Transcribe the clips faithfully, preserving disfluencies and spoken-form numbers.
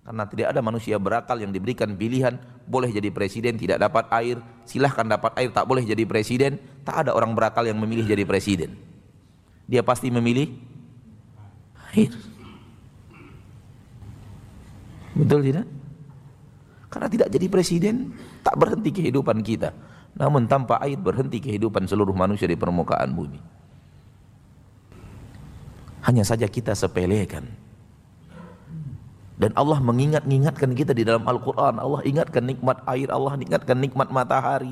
Karena tidak ada manusia berakal yang diberikan pilihan, boleh jadi presiden, tidak dapat air, silahkan dapat air, tak boleh jadi presiden. Tak ada orang berakal yang memilih jadi presiden. Dia pasti memilih air. Betul tidak? Karena tidak jadi presiden, tak berhenti kehidupan kita. Namun tanpa air berhenti kehidupan seluruh manusia di permukaan bumi. Hanya saja kita sepelekan. Dan Allah mengingat-ingatkan kita di dalam Al-Quran. Allah ingatkan nikmat air, Allah ingatkan nikmat matahari.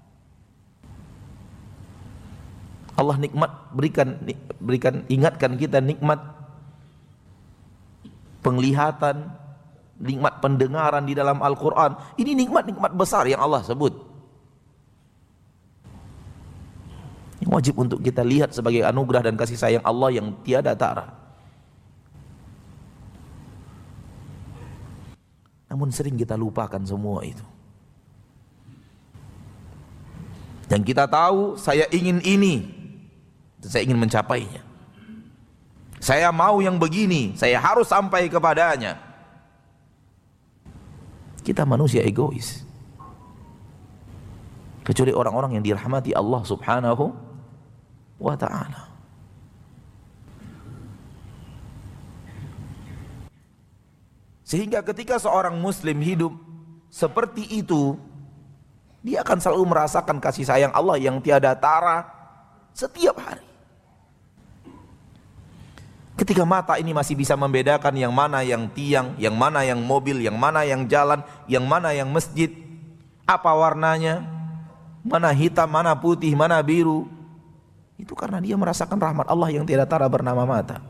Allah nikmat berikan berikan ingatkan kita nikmat penglihatan, nikmat pendengaran di dalam Al-Quran. Ini nikmat-nikmat besar yang Allah sebut. Yang wajib untuk kita lihat sebagai anugerah dan kasih sayang Allah yang tiada tara. Namun sering kita lupakan semua itu. Dan kita tahu saya ingin ini, saya ingin mencapainya. Saya mau yang begini, saya harus sampai kepadanya. Kita manusia egois. Kecuali orang-orang yang dirahmati Allah Subhanahu wa ta'ala. Sehingga ketika seorang muslim hidup seperti itu, dia akan selalu merasakan kasih sayang Allah yang tiada tara setiap hari. Ketika mata ini masih bisa membedakan yang mana yang tiang, yang mana yang mobil, yang mana yang jalan, yang mana yang masjid, apa warnanya, mana hitam, mana putih, mana biru, itu karena dia merasakan rahmat Allah yang tiada tara bernama mata.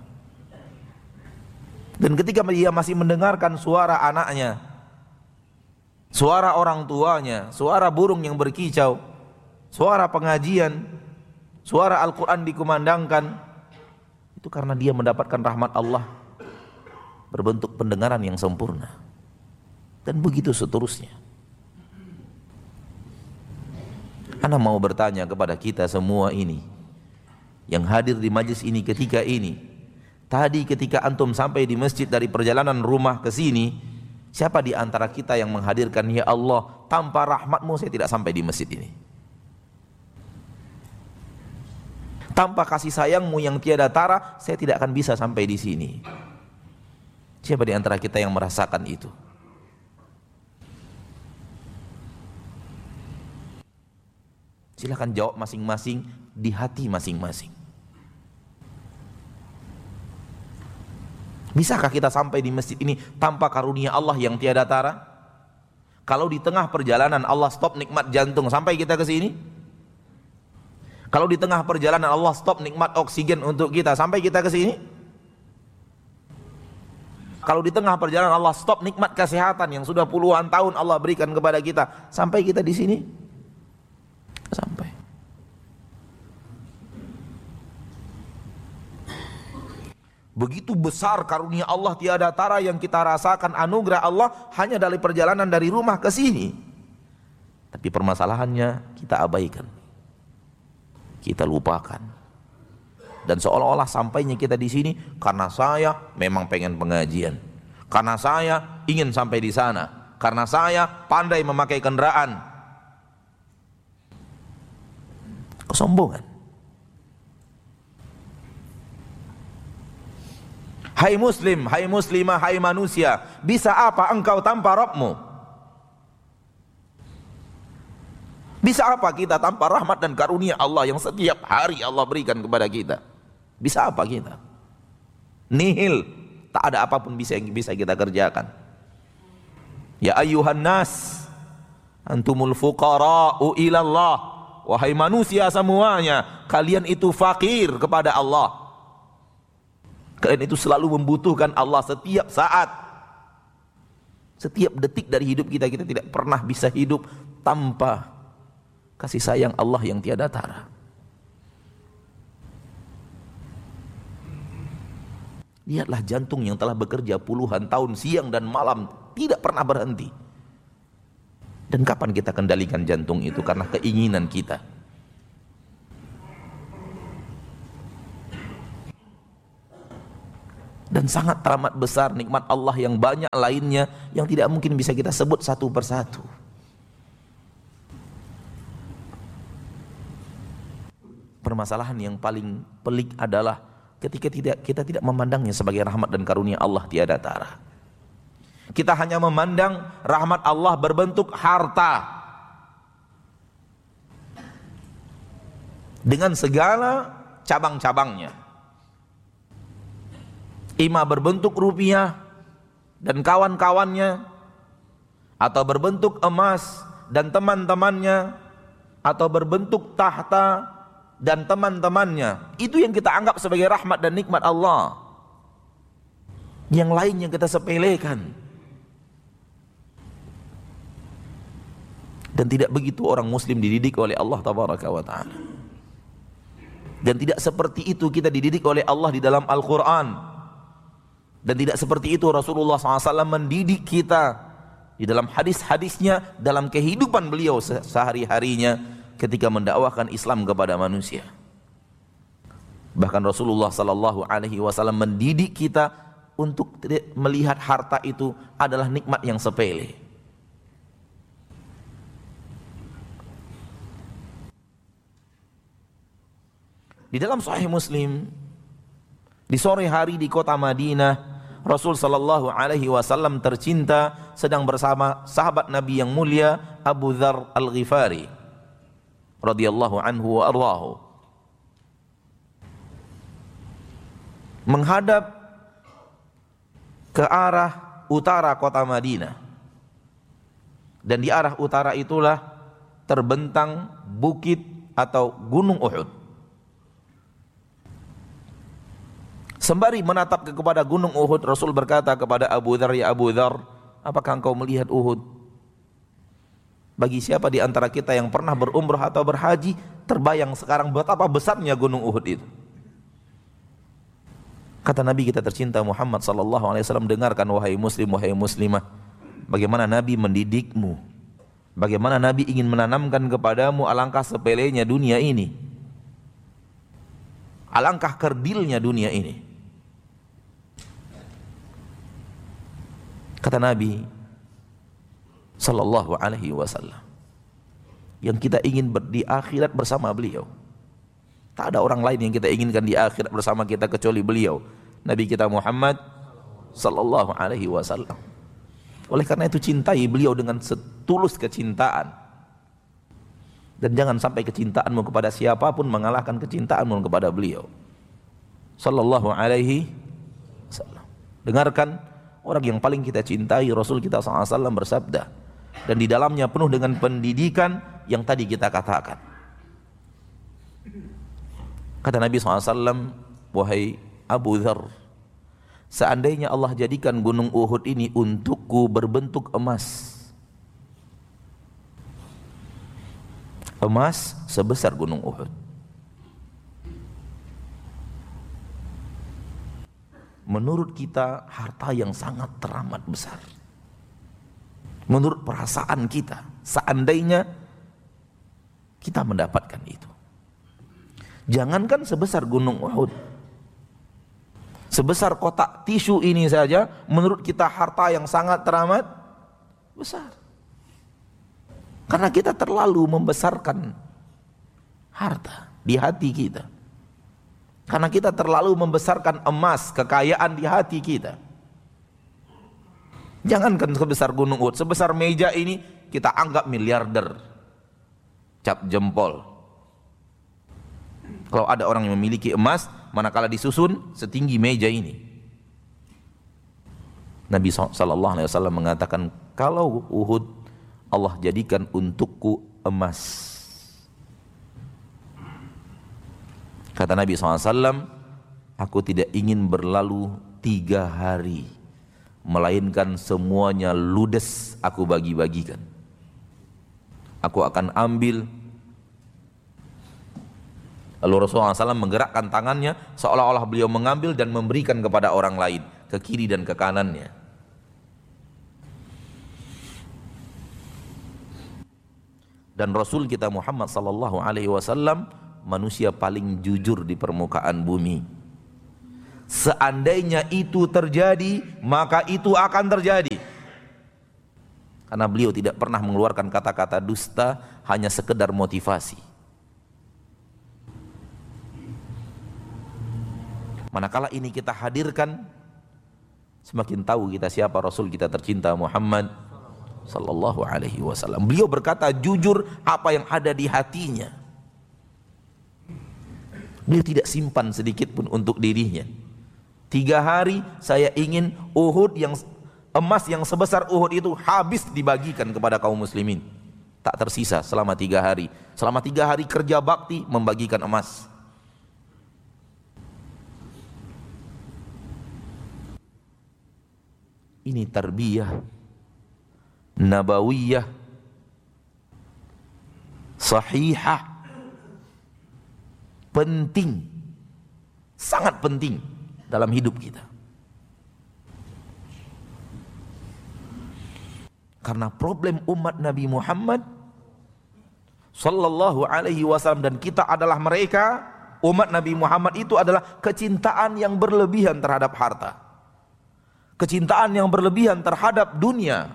Dan ketika dia masih mendengarkan suara anaknya, suara orang tuanya, suara burung yang berkicau, suara pengajian, suara Al-Quran dikumandangkan, itu karena dia mendapatkan rahmat Allah berbentuk pendengaran yang sempurna. Dan begitu seterusnya. Ana mau bertanya kepada kita semua ini yang hadir di majlis ini ketika ini, tadi ketika antum sampai di masjid dari perjalanan rumah ke sini, siapa di antara kita yang menghadirkan, ya Allah, tanpa rahmatmu saya tidak sampai di masjid ini, tanpa kasih sayangmu yang tiada tara saya tidak akan bisa sampai di sini. Siapa di antara kita yang merasakan itu? Silakan jawab masing-masing di hati masing-masing. Bisakah kita sampai di masjid ini tanpa karunia Allah yang tiada tara? Kalau di tengah perjalanan Allah stop nikmat jantung sampai kita ke sini? Kalau di tengah perjalanan Allah stop nikmat oksigen untuk kita sampai kita ke sini? Kalau di tengah perjalanan Allah stop nikmat kesehatan yang sudah puluhan tahun Allah berikan kepada kita sampai kita di sini? Sampai. Begitu besar karunia Allah tiada tara yang kita rasakan, anugerah Allah hanya dari perjalanan dari rumah ke sini. Tapi permasalahannya kita abaikan, kita lupakan. Dan seolah-olah sampainya kita di sini karena saya memang pengen pengajian, karena saya ingin sampai di sana, karena saya pandai memakai kendaraan. Kesombongan. Hai muslim, hai muslimah, hai manusia, bisa apa engkau tanpa Rabbmu? Bisa apa kita tanpa rahmat dan karunia Allah yang setiap hari Allah berikan kepada kita? Bisa apa kita? Nihil, tak ada apapun bisa yang bisa kita kerjakan. Ya ayyuhan nas, antumul fuqara'u ilallah. Wahai manusia semuanya, kalian itu fakir kepada Allah. Kalian itu selalu membutuhkan Allah setiap saat. Setiap detik dari hidup kita, kita tidak pernah bisa hidup tanpa kasih sayang Allah yang tiada tara. Lihatlah jantung yang telah bekerja puluhan tahun siang dan malam tidak pernah berhenti. Dan kapan kita kendalikan jantung itu? Karena keinginan kita. Dan sangat teramat besar nikmat Allah yang banyak lainnya yang tidak mungkin bisa kita sebut satu persatu. Permasalahan yang paling pelik adalah ketika tidak, kita tidak memandangnya sebagai rahmat dan karunia Allah tiada tara. Kita hanya memandang rahmat Allah berbentuk harta dengan segala cabang-cabangnya. Ima berbentuk rupiah dan kawan-kawannya, atau berbentuk emas dan teman-temannya, atau berbentuk tahta dan teman-temannya. Itu yang kita anggap sebagai rahmat dan nikmat Allah. Yang lainnya kita sepelekan. Dan tidak begitu orang muslim dididik oleh Allah tabaraka wa ta'ala. Dan tidak seperti itu kita dididik oleh Allah di dalam Al-Quran. Dan tidak seperti itu Rasulullah shallallahu alaihi wasallam mendidik kita di dalam hadis-hadisnya, dalam kehidupan beliau sehari-harinya ketika mendakwahkan Islam kepada manusia. Bahkan Rasulullah shallallahu alaihi wasallam mendidik kita untuk melihat harta itu adalah nikmat yang sepele. Di dalam Sahih Muslim, di sore hari di kota Madinah, Rasul sallallahu alaihi wasallam tercinta sedang bersama sahabat Nabi yang mulia Abu Dzar Al-Ghifari radhiyallahu anhu wa ardhahu, menghadap ke arah utara kota Madinah. Dan di arah utara itulah terbentang bukit atau gunung Uhud. Sembari menatap kepada gunung Uhud, Rasul berkata kepada Abu Dzar, "Ya Abu Dzar, apakah engkau melihat Uhud? Bagi siapa di antara kita yang pernah berumrah atau berhaji, terbayang sekarang betapa besarnya gunung Uhud itu." Kata Nabi kita tercinta Muhammad sallallahu alaihi wasallam, "Dengarkan wahai muslim, wahai muslimah, bagaimana Nabi mendidikmu, bagaimana Nabi ingin menanamkan kepadamu alangkah sepelenya dunia ini, alangkah kerdilnya dunia ini." Kata Nabi sallallahu alaihi wasallam, yang kita ingin ber, di akhirat bersama beliau. Tak ada orang lain yang kita inginkan di akhirat bersama kita kecuali beliau, Nabi kita Muhammad sallallahu alaihi wasallam. Oleh karena itu cintai beliau dengan setulus kecintaan. Dan jangan sampai kecintaanmu kepada siapapun mengalahkan kecintaanmu kepada beliau sallallahu alaihi wasallam. Dengarkan, orang yang paling kita cintai, Rasul kita sallallahu alaihi wasallam bersabda, dan di dalamnya penuh dengan pendidikan yang tadi kita katakan. Kata Nabi sallallahu alaihi wasallam, "Wahai Abu Dzar, seandainya Allah jadikan gunung Uhud ini untukku berbentuk emas, emas sebesar gunung Uhud, menurut kita harta yang sangat teramat besar. Menurut perasaan kita, seandainya kita mendapatkan itu, jangankan sebesar gunung Uhud, sebesar kotak tisu ini saja menurut kita harta yang sangat teramat besar. Karena kita terlalu membesarkan harta di hati kita. Karena kita terlalu membesarkan emas, kekayaan di hati kita. Jangankan sebesar gunung Uhud, sebesar meja ini kita anggap miliarder, cap jempol. Kalau ada orang yang memiliki emas, manakala disusun setinggi meja ini. Nabi sallallahu alaihi wasallam mengatakan, kalau Uhud Allah jadikan untukku emas. Kata Nabi sallallahu alaihi wasallam, aku tidak ingin berlalu tiga hari, melainkan semuanya ludes aku bagi-bagikan. Aku akan ambil. Lalu Rasulullah sallallahu alaihi wasallam menggerakkan tangannya seolah-olah beliau mengambil dan memberikan kepada orang lain, ke kiri dan ke kanannya. Dan Rasul kita Muhammad sallallahu alaihi wasallam manusia paling jujur di permukaan bumi. Seandainya itu terjadi, maka itu akan terjadi. Karena beliau tidak pernah mengeluarkan kata-kata dusta, hanya sekedar motivasi. Manakala ini kita hadirkan, semakin tahu kita siapa Rasul kita tercinta Muhammad sallallahu alaihi wasallam. Beliau berkata jujur apa yang ada di hatinya. Beliau tidak simpan sedikit pun untuk dirinya. Tiga hari saya ingin Uhud yang emas yang sebesar Uhud itu habis dibagikan kepada kaum muslimin. Tak tersisa selama tiga hari. Selama tiga hari kerja bakti membagikan emas. Ini tarbiyah nabawiyah sahihah, penting, sangat penting dalam hidup kita. Karena problem umat Nabi Muhammad sallallahu alaihi wasallam dan kita adalah mereka, umat Nabi Muhammad itu adalah kecintaan yang berlebihan terhadap harta. Kecintaan yang berlebihan terhadap dunia.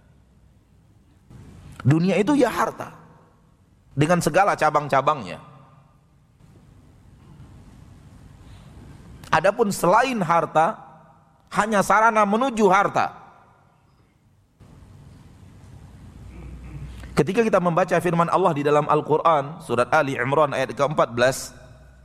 Dunia itu ya harta dengan segala cabang-cabangnya. Adapun selain harta, hanya sarana menuju harta. Ketika kita membaca firman Allah di dalam Al-Quran, surat Ali Imran ayat ke empat belas,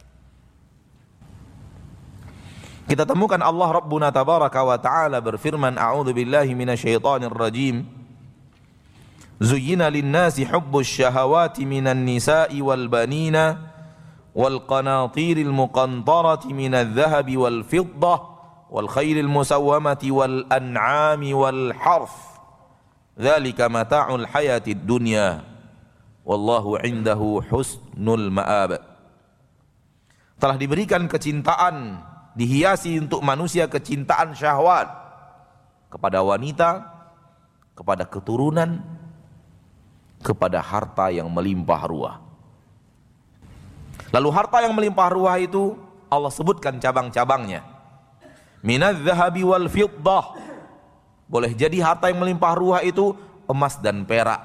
kita temukan Allah Rabbuna Tabaraka wa Ta'ala berfirman, A'udzu billahi minasyaitonir rajim. Zuyyina lin-nasi hubbus syahawati minan nisa'i wal banina wal qanatiril muqantarati minadh dhahabi wal fiddah wal khairil musawwamati wal an'ami wal harth. Dzalika mata'ul hayatid dunya wallahu 'indahu husnul ma'ab. Telah diberikan kecintaan, dihiasi untuk manusia kecintaan syahwat kepada wanita, kepada keturunan, kepada harta yang melimpah ruah. Lalu harta yang melimpah ruah itu Allah sebutkan cabang-cabangnya. Minadz dzahabi wal fiddah. Boleh jadi harta yang melimpah ruah itu emas dan perak.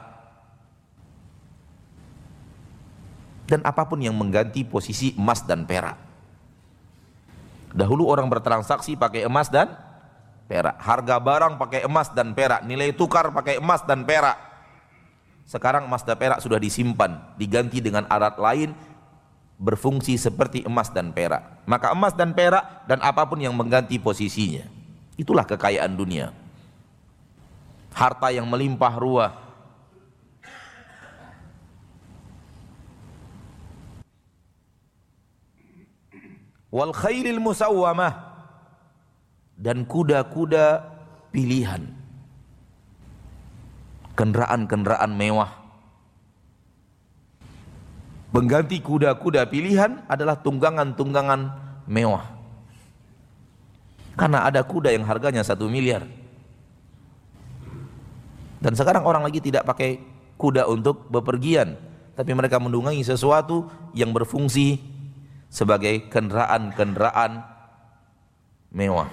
Dan apapun yang mengganti posisi emas dan perak. Dahulu orang bertransaksi pakai emas dan perak. Harga barang pakai emas dan perak. Nilai tukar pakai emas dan perak. Sekarang emas dan perak sudah disimpan, diganti dengan alat lain berfungsi seperti emas dan perak. Maka emas dan perak dan apapun yang mengganti posisinya, itulah kekayaan dunia. Harta yang melimpah ruah. Wal khairil musawwamah, dan kuda-kuda pilihan, kendaraan-kendaraan mewah. Pengganti kuda-kuda pilihan adalah tunggangan-tunggangan mewah. Karena ada kuda yang harganya satu miliar. Dan sekarang orang lagi tidak pakai kuda untuk bepergian, tapi mereka menunggangi sesuatu yang berfungsi sebagai kendaraan-kendaraan mewah.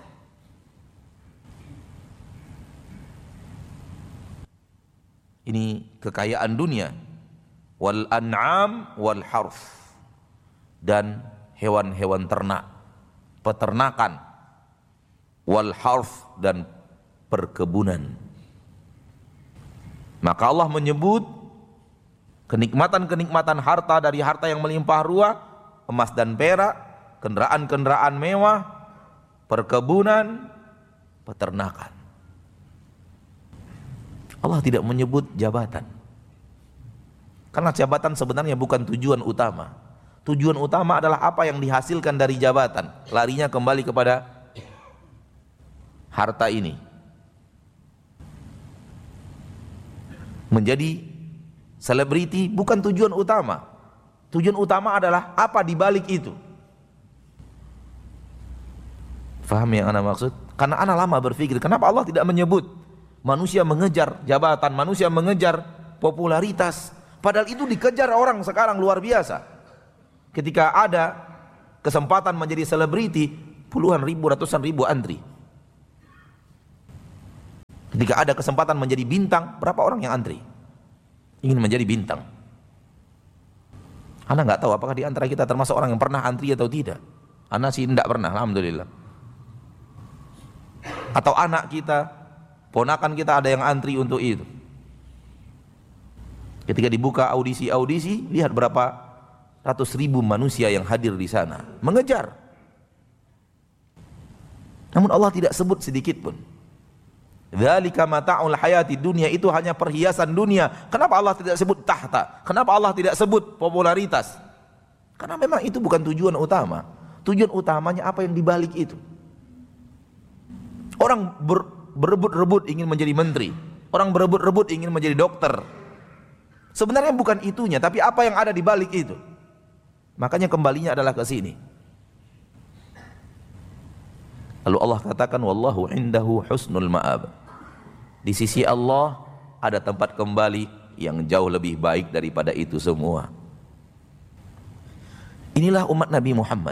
Ini kekayaan dunia. Wal an'am wal harth, dan hewan-hewan ternak, peternakan. Wal harth, dan perkebunan. Maka Allah menyebut kenikmatan-kenikmatan harta dari harta yang melimpah ruah, emas dan perak, kendaraan-kendaraan mewah, perkebunan, peternakan. Allah tidak menyebut jabatan. Karena jabatan sebenarnya bukan tujuan utama. Tujuan utama adalah apa yang dihasilkan dari jabatan. Larinya kembali kepada harta ini. Menjadi selebriti bukan tujuan utama. Tujuan utama adalah apa di balik itu. Faham yang ana maksud? Karena ana lama berpikir, kenapa Allah tidak menyebut manusia mengejar jabatan, manusia mengejar popularitas, padahal itu dikejar orang sekarang luar biasa. Ketika ada kesempatan menjadi selebriti, puluhan ribu, ratusan ribu antri. Ketika ada kesempatan menjadi bintang, berapa orang yang antri? Ingin menjadi bintang. Ana nggak tahu apakah di antara kita termasuk orang yang pernah antri atau tidak. Ana sih tidak pernah, alhamdulillah. Atau anak kita, ponakan kita ada yang antri untuk itu. Ketika dibuka audisi-audisi, lihat berapa ratus ribu manusia yang hadir di sana, mengejar. Namun Allah tidak sebut sedikit pun. Dzalika mata'ul hayati dunia, itu hanya perhiasan dunia. Kenapa Allah tidak sebut tahta? Kenapa Allah tidak sebut popularitas? Karena memang itu bukan tujuan utama. Tujuan utamanya apa yang dibalik itu. Orang ber, berebut-rebut ingin menjadi menteri. Orang berebut-rebut ingin menjadi dokter. Sebenarnya bukan itunya, tapi apa yang ada di balik itu. Makanya kembalinya adalah ke sini. Lalu Allah katakan wallahu indahu husnul ma'ab. Di sisi Allah ada tempat kembali yang jauh lebih baik daripada itu semua. Inilah umat Nabi Muhammad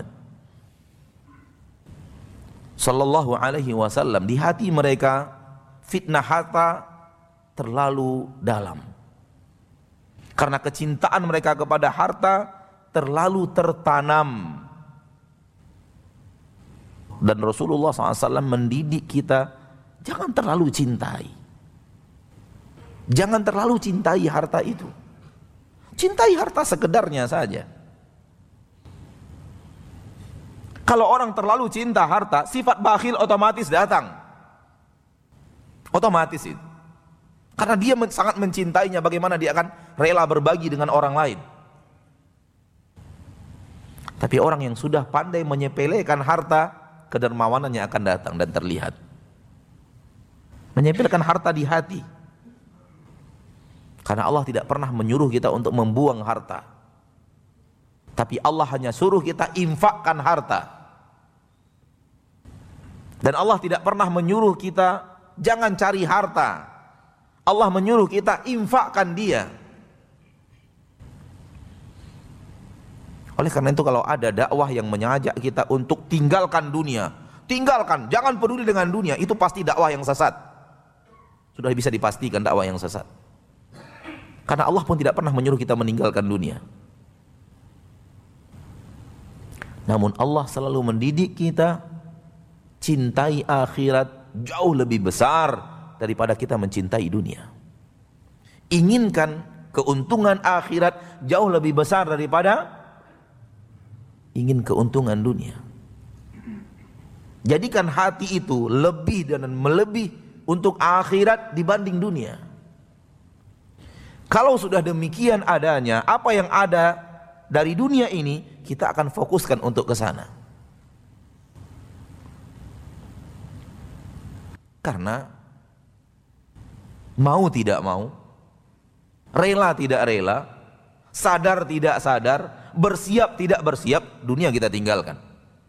sallallahu alaihi wasallam. Di hati mereka fitnah harta terlalu dalam. Karena kecintaan mereka kepada harta terlalu tertanam. Dan Rasulullah shallallahu alaihi wasallam mendidik kita, jangan terlalu cintai. Jangan terlalu cintai harta itu. Cintai harta sekedarnya saja. Kalau orang terlalu cinta harta, sifat bakhil otomatis datang. Otomatis itu. Karena dia sangat mencintainya, bagaimana dia akan rela berbagi dengan orang lain. Tapi orang yang sudah pandai menyepelekan harta, kedermawanannya akan datang dan terlihat. Menyepelekan harta di hati. Karena Allah tidak pernah menyuruh kita untuk membuang harta. Tapi Allah hanya suruh kita infakkan harta. Dan Allah tidak pernah menyuruh kita jangan cari harta. Allah menyuruh kita infakkan dia. Oleh karena itu kalau ada dakwah yang mengajak kita untuk tinggalkan dunia, tinggalkan, jangan peduli dengan dunia, itu pasti dakwah yang sesat. Sudah bisa dipastikan dakwah yang sesat. Karena Allah pun tidak pernah menyuruh kita meninggalkan dunia. Namun Allah selalu mendidik kita cintai akhirat jauh lebih besar daripada kita mencintai dunia. Inginkan keuntungan akhirat jauh lebih besar daripada ingin keuntungan dunia. Jadikan hati itu lebih dan melebih untuk akhirat dibanding dunia. Kalau sudah demikian adanya, apa yang ada dari dunia ini kita akan fokuskan untuk ke sana. Karena mau tidak mau, rela tidak rela, sadar tidak sadar, bersiap tidak bersiap, dunia kita tinggalkan.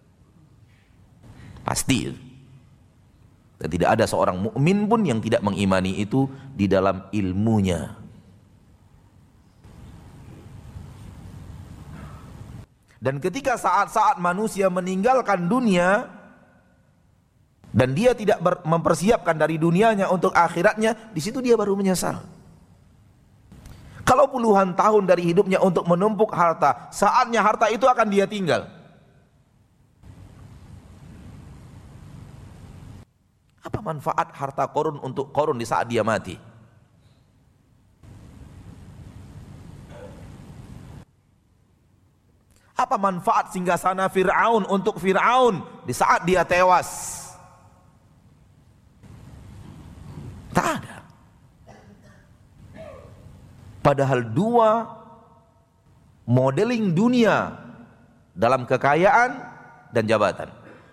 Pasti. Dan tidak ada seorang mukmin pun yang tidak mengimani itu di dalam ilmunya. Dan ketika saat-saat manusia meninggalkan dunia dan dia tidak mempersiapkan dari dunianya untuk akhiratnya, di situ dia baru menyesal. Kalau puluhan tahun dari hidupnya untuk menumpuk harta, saatnya harta itu akan dia tinggal. Apa manfaat harta Qarun untuk Qarun di saat dia mati? Apa manfaat singgasana Fir'aun untuk Fir'aun di saat dia tewas? Tak ada. Padahal dua modeling dunia dalam kekayaan dan jabatan.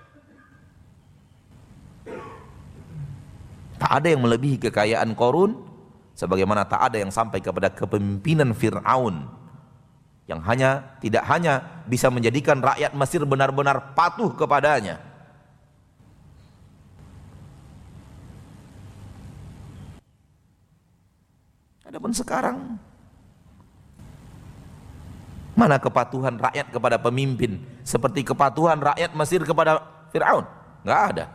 Tak ada yang melebihi kekayaan Qarun, sebagaimana tak ada yang sampai kepada kepemimpinan Fir'aun, yang hanya tidak hanya bisa menjadikan rakyat Mesir benar-benar patuh kepadanya. Adapun sekarang, mana kepatuhan rakyat kepada pemimpin seperti kepatuhan rakyat Mesir kepada Fir'aun? Nggak ada.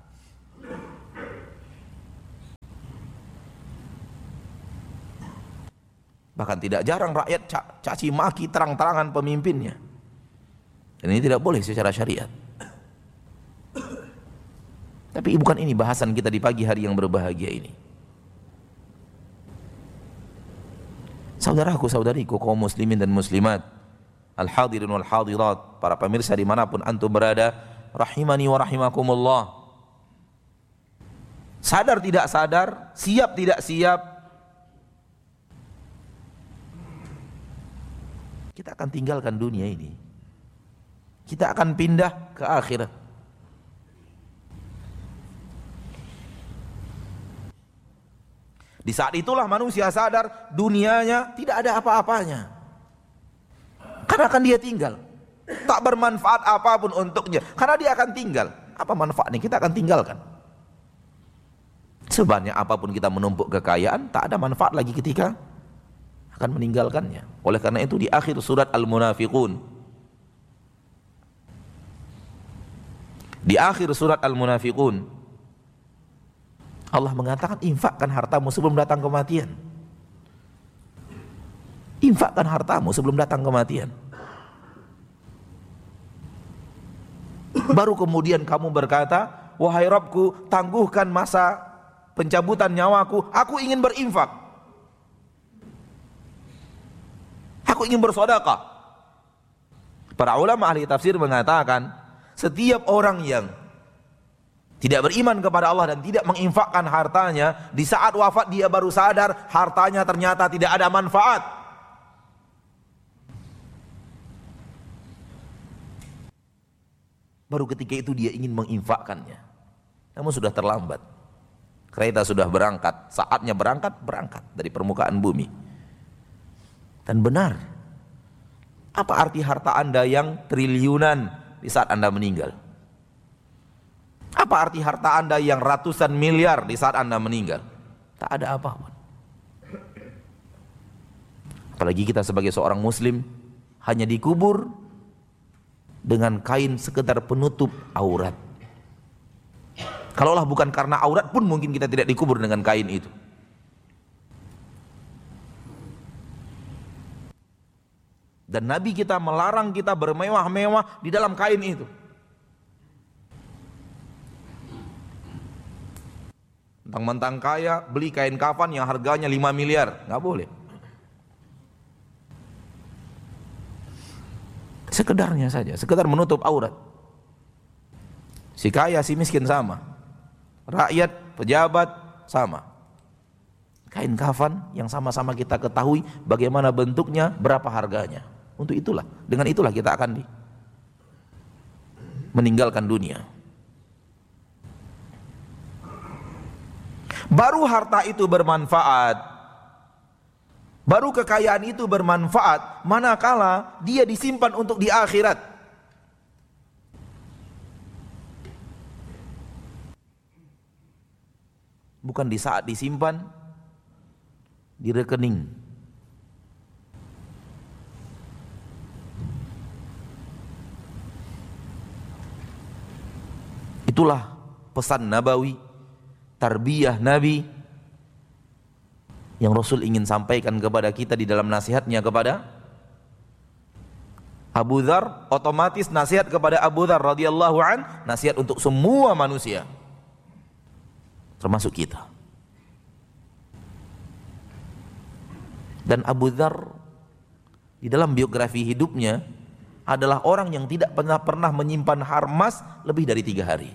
Bahkan tidak jarang rakyat caci maki terang-terangan pemimpinnya. Dan ini tidak boleh secara syariat. Tapi bukan ini bahasan kita di pagi hari yang berbahagia ini. Saudaraku, saudariku, kaum muslimin dan muslimat, al-hadirin wal hadirat, para pemirsa dimanapun antum berada, rahimani wa rahimakumullah. Sadar tidak sadar, siap tidak siap, kita akan tinggalkan dunia ini. Kita akan pindah ke akhirat. Di saat itulah manusia sadar dunianya tidak ada apa-apanya. Karena akan dia tinggal. Tak bermanfaat apapun untuknya. Karena dia akan tinggal. Apa manfaatnya? Kita akan tinggalkan. Sebanyak apapun kita menumpuk kekayaan, tak ada manfaat lagi ketika akan meninggalkannya. Oleh karena itu di akhir surat Al-Munafiqun, di akhir surat Al-Munafiqun, Allah mengatakan infakkan hartamu sebelum datang kematian. Infakkan hartamu sebelum datang kematian. Baru kemudian kamu berkata, wahai Rabbku, tangguhkan masa pencabutan nyawaku, aku ingin berinfak. Aku ingin bersedekah. Para ulama ahli tafsir mengatakan, setiap orang yang tidak beriman kepada Allah dan tidak menginfakkan hartanya, di saat wafat dia baru sadar hartanya ternyata tidak ada manfaat. Baru ketika itu dia ingin menginfakkannya, namun sudah terlambat. Kereta sudah berangkat, saatnya berangkat, berangkat dari permukaan bumi. Dan benar, apa arti harta Anda yang triliunan di saat Anda meninggal? Apa arti harta Anda yang ratusan miliar di saat Anda meninggal? Tak ada apa-apa. Apalagi kita sebagai seorang muslim hanya dikubur dengan kain sekedar penutup aurat. Kalaulah bukan karena aurat pun mungkin kita tidak dikubur dengan kain itu. Dan Nabi kita melarang kita bermewah-mewah di dalam kain itu. Mentang-mentang kaya, beli kain kafan yang harganya lima miliar, nggak boleh. Sekedarnya saja, sekedar menutup aurat. Si kaya, si miskin sama. Rakyat, pejabat sama. Kain kafan yang sama-sama kita ketahui bagaimana bentuknya, berapa harganya. Untuk itulah, dengan itulah kita akan di meninggalkan dunia. Baru harta itu bermanfaat, baru kekayaan itu bermanfaat manakala dia disimpan untuk di akhirat. Bukan di saat disimpan di rekening. Itulah pesan nabawi, tarbiyah Nabi yang Rasul ingin sampaikan kepada kita di dalam nasihatnya kepada Abu Dzar. Otomatis nasihat kepada Abu Dzar radhiyallahu an, nasihat untuk semua manusia, termasuk kita. Dan Abu Dzar di dalam biografi hidupnya adalah orang yang tidak pernah pernah menyimpan harmas lebih dari tiga hari.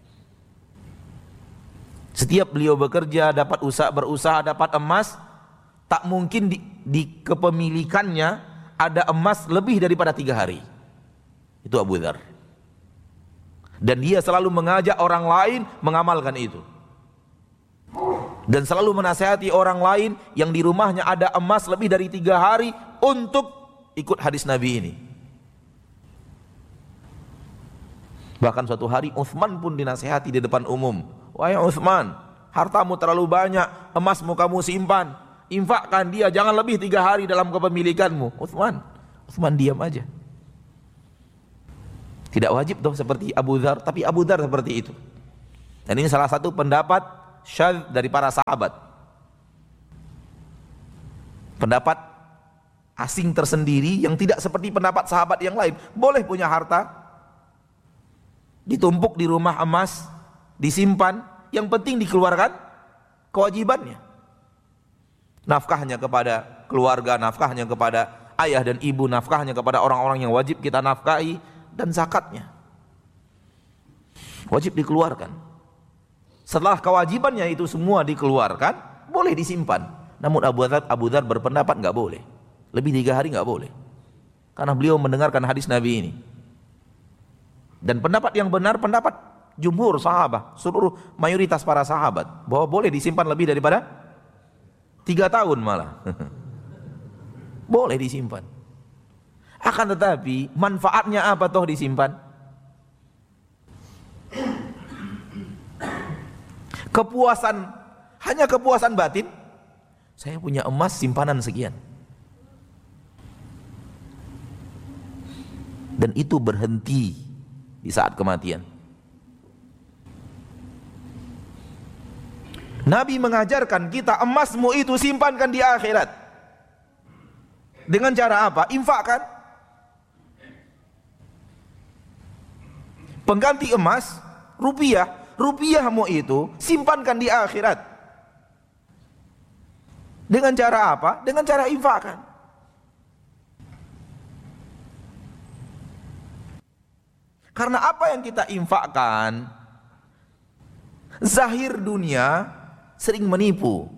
Setiap beliau bekerja, dapat usaha, berusaha dapat emas, tak mungkin di, di kepemilikannya ada emas lebih daripada tiga hari. Itu Abu Dzar. Dan dia selalu mengajak orang lain mengamalkan itu. Dan selalu menasihati orang lain yang di rumahnya ada emas lebih dari tiga hari untuk ikut hadis Nabi ini. Bahkan suatu hari Utsman pun dinasihati di depan umum. Wahai Utsman, hartamu terlalu banyak, emasmu kamu simpan, infakkan dia, jangan lebih tiga hari dalam kepemilikanmu. Utsman, Utsman diam aja. Tidak wajib toh seperti Abu Dzar, tapi Abu Dzar seperti itu. Dan ini salah satu pendapat syadz dari para sahabat. Pendapat asing tersendiri yang tidak seperti pendapat sahabat yang lain. Boleh punya harta, ditumpuk di rumah emas, disimpan, yang penting dikeluarkan kewajibannya. Nafkahnya kepada keluarga, nafkahnya kepada ayah dan ibu, nafkahnya kepada orang-orang yang wajib kita nafkahi, dan zakatnya wajib dikeluarkan. Setelah kewajibannya itu semua dikeluarkan, boleh disimpan. Namun Abu Dzar, Abu Dzar berpendapat nggak boleh. Lebih tiga hari nggak boleh, karena beliau mendengarkan hadis Nabi ini. Dan pendapat yang benar, pendapat jumhur sahabat, seluruh mayoritas para sahabat, bahwa boleh disimpan lebih daripada tiga tahun malah. Boleh disimpan. Akan tetapi manfaatnya apa toh disimpan? Kepuasan, hanya kepuasan batin. Saya punya emas simpanan sekian. Dan itu berhenti di saat kematian. Nabi mengajarkan kita, emasmu itu simpankan di akhirat. Dengan cara apa? Infakkan. Pengganti emas, rupiah. Rupiahmu itu simpankan di akhirat. Dengan cara apa? Dengan cara infakkan. Karena apa yang kita infakkan, zahir dunia sering menipu.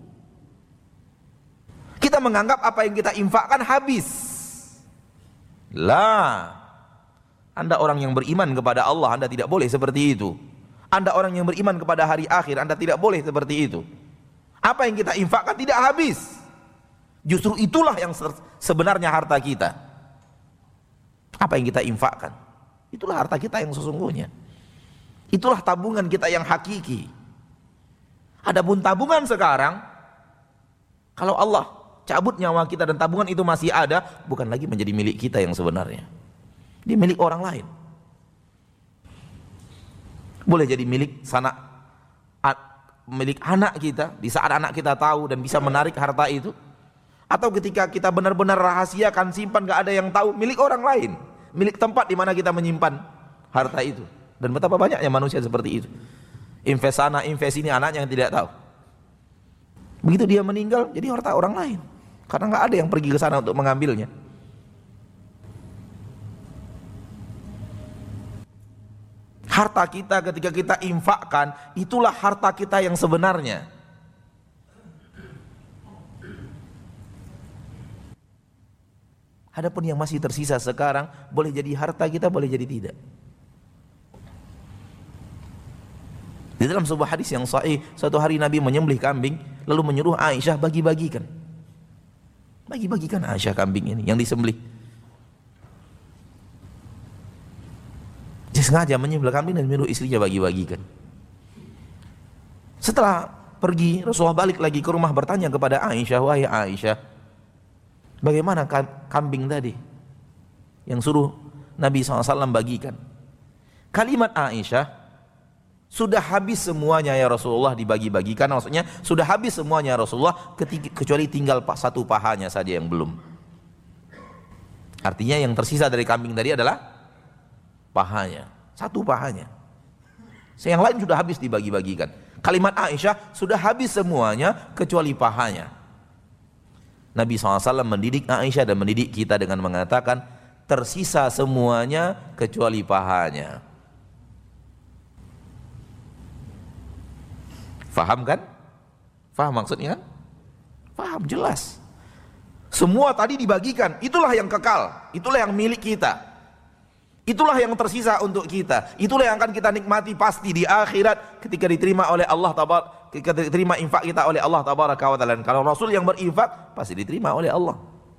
Kita menganggap apa yang kita infakkan habis. Lah, Anda orang yang beriman kepada Allah, Anda tidak boleh seperti itu. Anda orang yang beriman kepada hari akhir, Anda tidak boleh seperti itu. Apa yang kita infakkan tidak habis. Justru itulah yang sebenarnya harta kita. Apa yang kita infakkan, itulah harta kita yang sesungguhnya. Itulah tabungan kita yang hakiki. Adapun tabungan sekarang, kalau Allah cabut nyawa kita dan tabungan itu masih ada, bukan lagi menjadi milik kita yang sebenarnya. Dia milik orang lain. Boleh jadi milik sanak, milik anak kita, di saat anak kita tahu dan bisa menarik harta itu. Atau ketika kita benar-benar rahasiakan, simpan, gak ada yang tahu, milik orang lain. Milik tempat di mana kita menyimpan harta itu. Dan betapa banyaknya manusia seperti itu. Invest sana, invest ini, anaknya yang tidak tahu. Begitu dia meninggal, jadi harta orang lain. Karena gak ada yang pergi ke sana untuk mengambilnya. Harta kita ketika kita infakkan, itulah harta kita yang sebenarnya. Adapun yang masih tersisa sekarang, boleh jadi harta kita, boleh jadi tidak. Di dalam sebuah hadis yang sahih, suatu hari Nabi menyembelih kambing, lalu menyuruh Aisyah bagi-bagikan. Bagi-bagikan Aisyah kambing ini yang disembelih. Dia sengaja menyembelih kambing dan menyuruh istrinya bagi-bagikan. Setelah pergi, Rasulullah balik lagi ke rumah bertanya kepada Aisyah, wahai Aisyah, bagaimana kambing tadi yang suruh Nabi shallallahu alaihi wasallam bagikan? Kalimat Aisyah, sudah habis semuanya ya Rasulullah dibagi-bagikan, maksudnya sudah habis semuanya Rasulullah, kecuali tinggal satu pahanya saja yang belum. Artinya yang tersisa dari kambing tadi adalah pahanya, satu pahanya. Yang lain sudah habis dibagi-bagikan. Kalimat Aisyah, sudah habis semuanya kecuali pahanya. Nabi shallallahu alaihi wasallam mendidik Aisyah dan mendidik kita dengan mengatakan, tersisa semuanya kecuali pahanya. Faham kan? Faham maksudnya kan? Faham, jelas. Semua tadi dibagikan, itulah yang kekal, itulah yang milik kita. Itulah yang tersisa untuk kita. Itulah yang akan kita nikmati pasti di akhirat ketika diterima oleh Allah tabar, ketika diterima infak kita oleh Allah tabaraka wa taala. Kalau Rasul yang berinfak pasti diterima oleh Allah.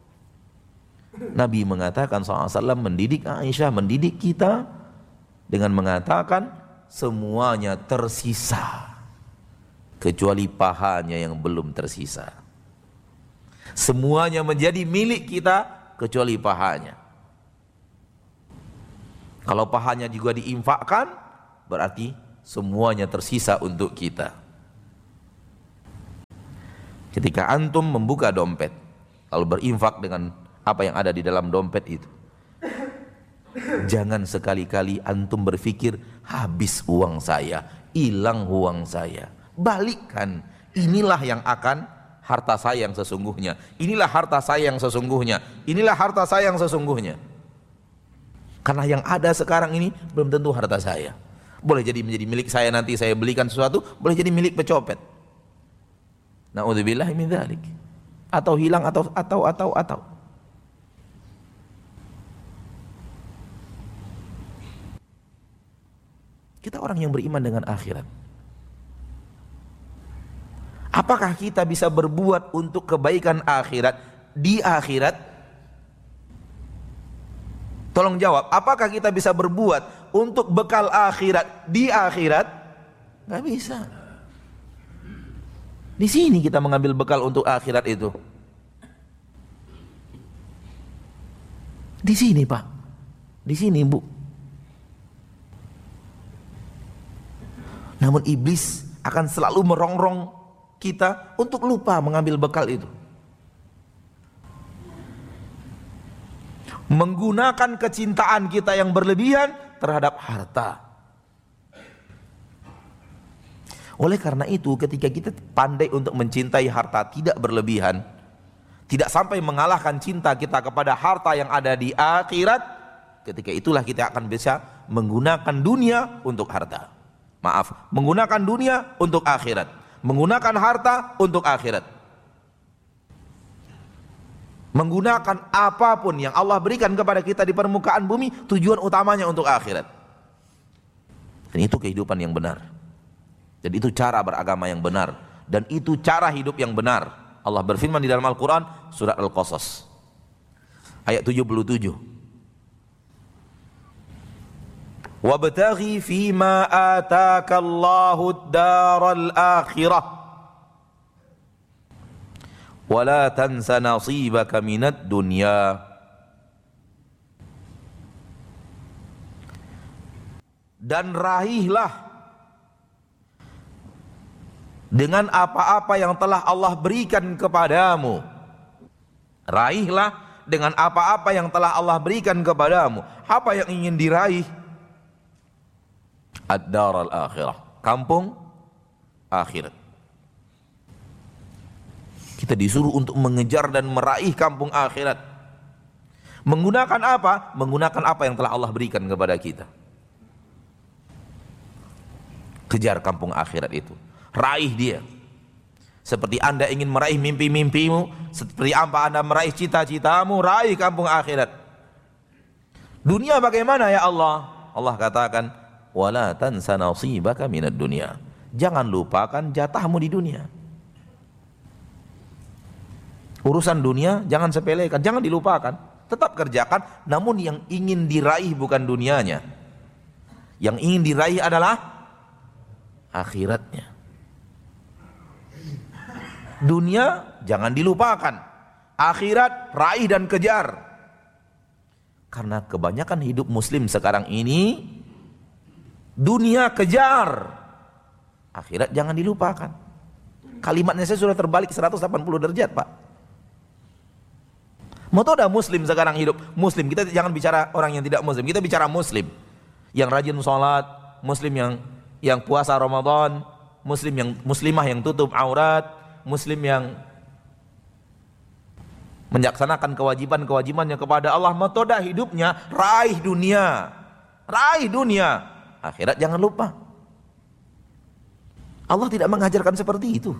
Nabi mengatakan shallallahu alaihi wasallam mendidik Aisyah, mendidik kita dengan mengatakan semuanya tersisa kecuali pahanya yang belum tersisa. Semuanya menjadi milik kita kecuali pahanya. Kalau pahanya juga diinfakkan, berarti semuanya tersisa untuk kita. Ketika antum membuka dompet, lalu berinfak dengan apa yang ada di dalam dompet itu, jangan sekali-kali antum berpikir habis uang saya, hilang uang saya. Balikkan, inilah yang akan harta saya yang sesungguhnya. Inilah harta saya yang sesungguhnya. Inilah harta saya yang sesungguhnya. Karena yang ada sekarang ini belum tentu harta saya. Boleh jadi menjadi milik saya, nanti saya belikan sesuatu, boleh jadi milik pecopet. Na'udzubillahi min dzalik. Atau hilang atau atau atau atau. Kita orang yang beriman dengan akhirat. Apakah kita bisa berbuat untuk kebaikan akhirat di akhirat? Tolong jawab, apakah kita bisa berbuat untuk bekal akhirat di akhirat? Gak bisa. Di sini kita mengambil bekal untuk akhirat itu. Di sini, Pak. Di sini, Bu. Namun iblis akan selalu merongrong kita untuk lupa mengambil bekal itu. Menggunakan kecintaan kita yang berlebihan terhadap harta. Oleh karena itu, ketika kita pandai untuk mencintai harta tidak berlebihan, tidak sampai mengalahkan cinta kita kepada harta yang ada di akhirat, ketika itulah kita akan bisa menggunakan dunia untuk harta. Maaf, menggunakan dunia untuk akhirat, menggunakan harta untuk akhirat, menggunakan apapun yang Allah berikan kepada kita di permukaan bumi, tujuan utamanya untuk akhirat. Dan itu kehidupan yang benar. Dan itu cara beragama yang benar. Dan itu cara hidup yang benar. Allah berfirman di dalam Al-Quran, surat Al-Qasas ayat tujuh puluh tujuh. Wabtaghi fima ataka Allahu ad-daral akhirah wala tansa nasibaka minad dunya. Dan raihlah dengan apa-apa yang telah Allah berikan kepadamu. Raihlah dengan apa-apa yang telah Allah berikan kepadamu. Apa yang ingin diraih? Ad-daral akhirah, kampung akhirat. Kita disuruh untuk mengejar dan meraih kampung akhirat. Menggunakan apa? Menggunakan apa yang telah Allah berikan kepada kita. Kejar kampung akhirat itu. Raih dia. Seperti Anda ingin meraih mimpi-mimpimu, seperti apa Anda meraih cita-citamu, raih kampung akhirat. Dunia bagaimana ya Allah? Allah katakan, wala tansa nasibaka minad dunya. Jangan lupakan jatahmu di dunia. Urusan dunia jangan sepelekan, jangan dilupakan. Tetap kerjakan, namun yang ingin diraih bukan dunianya. Yang ingin diraih adalah akhiratnya. Dunia jangan dilupakan, akhirat raih dan kejar. Karena kebanyakan hidup muslim sekarang ini, dunia kejar, akhirat jangan dilupakan. Kalimatnya saya sudah terbalik seratus delapan puluh derajat, Pak. Metode muslim sekarang hidup, muslim, kita jangan bicara orang yang tidak muslim, kita bicara muslim yang rajin sholat, muslim yang yang puasa Ramadan, muslim yang muslimah yang tutup aurat, muslim yang menjaksanakan kewajiban-kewajibannya kepada Allah. Metode hidupnya raih dunia, raih dunia, akhirat jangan lupa. Allah tidak mengajarkan seperti itu.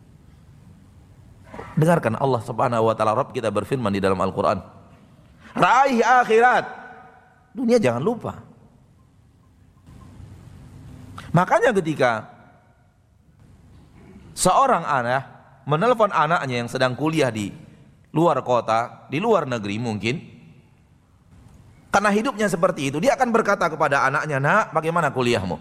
Dengarkan Allah subhanahu wa ta'ala, Rabb kita berfirman di dalam Al-Quran, raih akhirat, dunia jangan lupa. Makanya ketika seorang anak menelpon anaknya yang sedang kuliah di luar kota, di luar negeri mungkin, karena hidupnya seperti itu, dia akan berkata kepada anaknya, nak, bagaimana kuliahmu?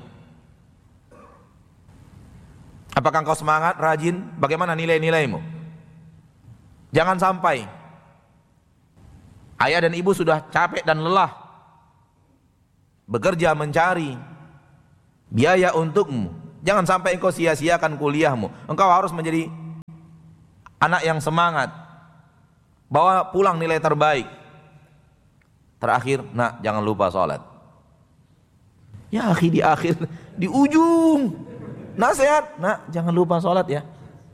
Apakah engkau semangat, rajin? Bagaimana nilai-nilaimu? Jangan sampai ayah dan ibu sudah capek dan lelah bekerja mencari biaya untukmu. Jangan sampai engkau sia-siakan kuliahmu. Engkau harus menjadi anak yang semangat, bawa pulang nilai terbaik. Terakhir, nak jangan lupa sholat. Ya akhi, di akhir, di ujung nasihat, nak jangan lupa sholat ya.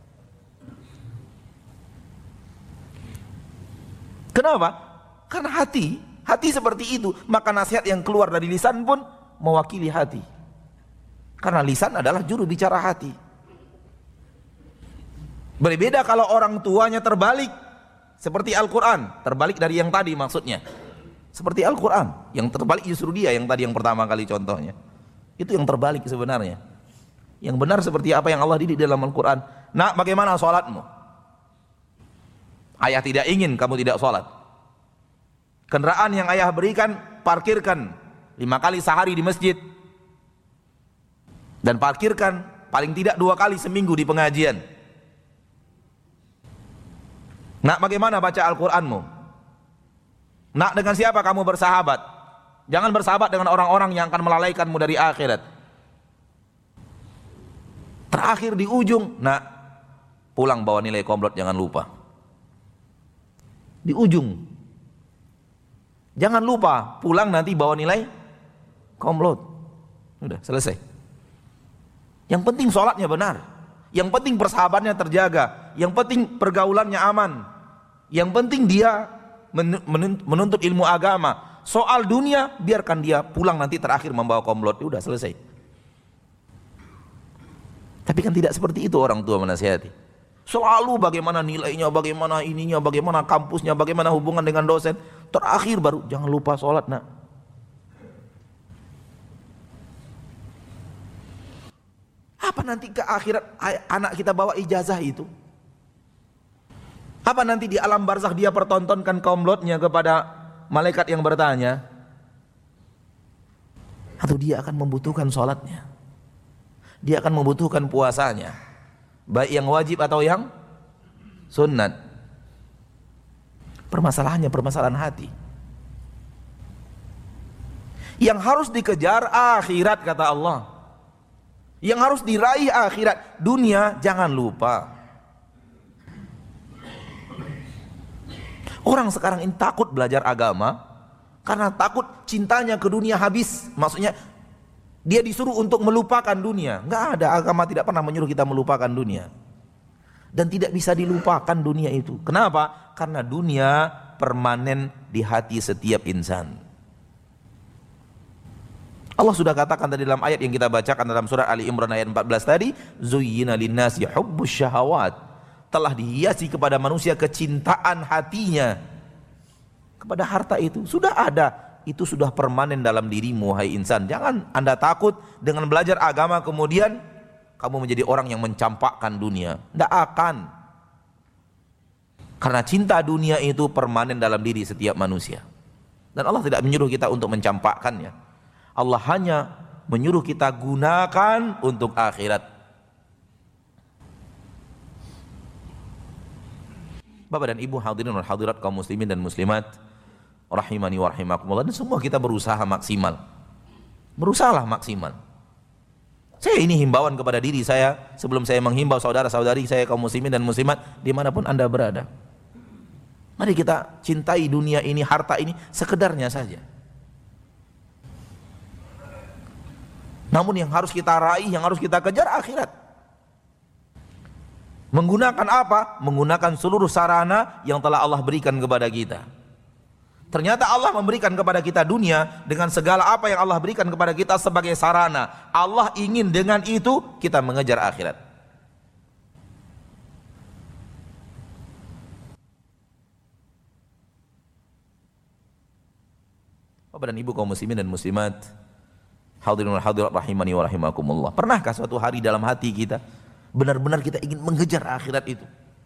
Kenapa? Karena hati, hati seperti itu, maka nasihat yang keluar dari lisan pun mewakili hati. Karena lisan adalah juru bicara hati. Berbeda kalau orang tuanya terbalik, seperti Al-Quran, terbalik dari yang tadi maksudnya. Seperti Al-Quran, yang terbalik justru dia yang tadi yang pertama kali contohnya. Itu yang terbalik sebenarnya. Yang benar seperti apa yang Allah didik dalam Al-Quran. Nak, bagaimana sholatmu? Ayah tidak ingin kamu tidak sholat. Kendaraan yang ayah berikan, parkirkan lima kali sehari di masjid. Dan parkirkan paling tidak dua kali seminggu di pengajian. Nak, bagaimana baca Al-Quranmu? Nak, dengan siapa kamu bersahabat? Jangan bersahabat dengan orang-orang yang akan melalaikanmu dari akhirat. Terakhir di ujung, nak, pulang bawa nilai komplot, jangan lupa. Di ujung, jangan lupa pulang nanti bawa nilai komplot. Udah selesai. Yang penting sholatnya benar, yang penting persahabatnya terjaga, yang penting pergaulannya aman, yang penting dia menuntut ilmu agama. Soal dunia biarkan dia pulang nanti terakhir membawa komplot. Udah selesai. Tapi kan tidak seperti itu orang tua menasihati. Selalu bagaimana nilainya, bagaimana ininya, bagaimana kampusnya, bagaimana hubungan dengan dosen. Terakhir baru jangan lupa sholat, nak. Apa nanti ke akhirat anak kita bawa ijazah itu? Apa nanti di alam barzakh dia pertontonkan komplotnya kepada malaikat yang bertanya? Atau dia akan membutuhkan sholatnya? Dia akan membutuhkan puasanya, baik yang wajib atau yang sunnat. Permasalahannya permasalahan hati. Yang harus dikejar akhirat kata Allah. Yang harus diraih akhirat. Dunia jangan lupa. Orang sekarang ini takut belajar agama karena takut cintanya ke dunia habis. Maksudnya dia disuruh untuk melupakan dunia. Enggak ada, agama tidak pernah menyuruh kita melupakan dunia. Dan tidak bisa dilupakan dunia itu. Kenapa? Karena dunia permanen di hati setiap insan. Allah sudah katakan tadi dalam ayat yang kita bacakan dalam surat Ali Imran ayat empat belas tadi, zuyyina linnasi hubbus syahawat. Telah dihiasi kepada manusia kecintaan hatinya kepada harta itu. Sudah ada, itu sudah permanen dalam dirimu hai insan. Jangan Anda takut dengan belajar agama kemudian kamu menjadi orang yang mencampakkan dunia. Tidak akan. Karena cinta dunia itu permanen dalam diri setiap manusia. Dan Allah tidak menyuruh kita untuk mencampakkannya. Allah hanya menyuruh kita gunakan untuk akhirat. Bapak dan Ibu hadirin dan hadirat kaum muslimin dan muslimat rahimani wa rahimakumullah, dan semua kita berusaha maksimal. Berusahalah maksimal. Saya ini himbauan kepada diri saya sebelum saya menghimbau saudara-saudari saya kaum muslimin dan muslimat dimanapun Anda berada. Mari kita cintai dunia ini, harta ini sekedarnya saja. Namun yang harus kita raih, yang harus kita kejar akhirat. Menggunakan apa? Menggunakan seluruh sarana yang telah Allah berikan kepada kita. Ternyata Allah memberikan kepada kita dunia dengan segala apa yang Allah berikan kepada kita sebagai sarana. Allah ingin dengan itu kita mengejar akhirat. Bapak dan Ibu kaum muslimin dan muslimat, hadirin wal hadirat rahimani wa rahimakumullah. Pernahkah suatu hari dalam hati kita benar-benar kita ingin mengejar akhirat itu?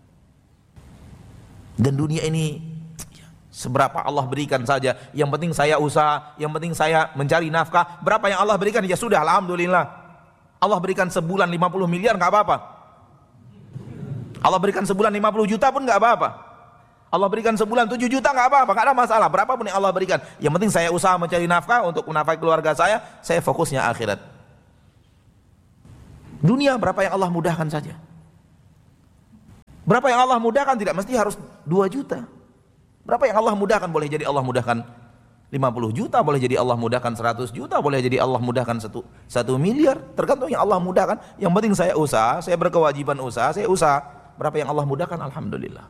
Dan dunia ini seberapa Allah berikan saja, yang penting saya usaha, yang penting saya mencari nafkah. Berapa yang Allah berikan ya sudah, alhamdulillah. Allah berikan sebulan lima puluh miliar nggak apa-apa. Allah berikan sebulan lima puluh juta pun nggak apa-apa. Allah berikan sebulan tujuh juta nggak apa-apa, nggak ada masalah. Berapapun yang Allah berikan, yang penting saya usaha mencari nafkah untuk menafkahi keluarga saya. Saya fokusnya akhirat. Dunia berapa yang Allah mudahkan saja. Berapa yang Allah mudahkan tidak mesti harus dua juta. Berapa yang Allah mudahkan, boleh jadi Allah mudahkan lima puluh juta, boleh jadi Allah mudahkan seratus juta, boleh jadi Allah mudahkan satu, satu miliar. Tergantung yang Allah mudahkan. Yang penting saya usaha, saya berkewajiban usaha, saya usaha. Berapa yang Allah mudahkan, alhamdulillah.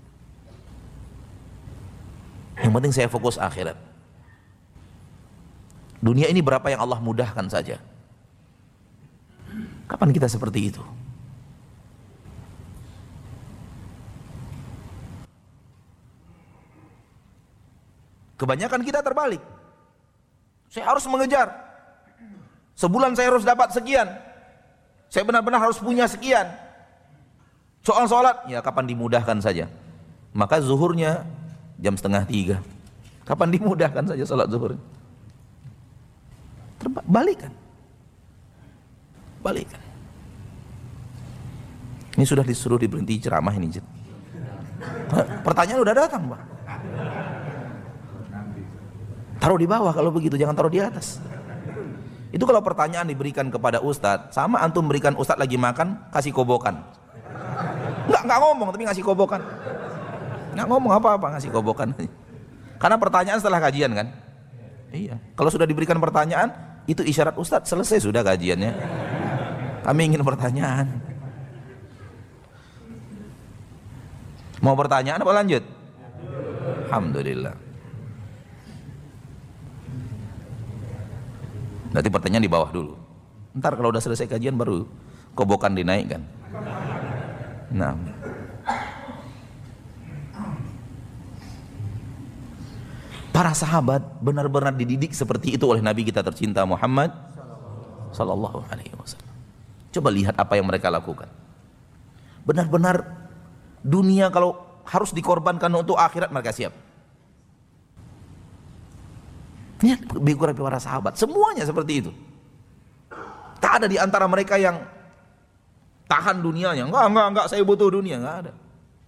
Yang penting saya fokus akhirat. Dunia ini berapa yang Allah mudahkan saja. Kapan kita seperti itu? Kebanyakan kita terbalik. Saya harus mengejar. Sebulan saya harus dapat sekian. Saya benar-benar harus punya sekian. Soal sholat, ya kapan dimudahkan saja. Maka zuhurnya jam setengah tiga. Kapan dimudahkan saja sholat zuhur. Terbalikan. Balikan. Ini sudah disuruh diberhenti ceramah ini. Pertanyaan udah datang, Pak. Taruh di bawah kalau begitu, jangan taruh di atas. Itu kalau pertanyaan diberikan kepada ustadz, sama antum berikan ustadz lagi makan, kasih kobokan. Enggak, enggak ngomong tapi ngasih kobokan. Enggak ngomong apa-apa, ngasih kobokan. Karena pertanyaan setelah kajian kan? Iya. Kalau sudah diberikan pertanyaan, itu isyarat ustadz, selesai sudah kajiannya. Kami ingin pertanyaan. Mau pertanyaan apa lanjut? Alhamdulillah. Nanti pertanyaan di bawah dulu. Ntar kalau udah selesai kajian baru kobokan dinaikkan. Nah, para sahabat benar-benar dididik seperti itu oleh Nabi kita tercinta Muhammad Sallallahu Alaihi Wasallam. Coba lihat apa yang mereka lakukan. Benar-benar dunia kalau harus dikorbankan untuk akhirat mereka siap. Lihat beberapa para sahabat, semuanya seperti itu. Tak ada di antara mereka yang tahan dunianya. Enggak, enggak, enggak, saya butuh dunia, enggak ada.